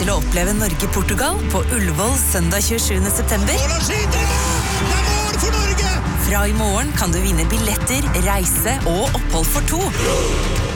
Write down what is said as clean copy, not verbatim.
til å oppleve Norge-Portugal på Ullevål søndag 27. september. Mål for Norge! Fra i morgen kan du vinne billetter, reise og opphold for 2.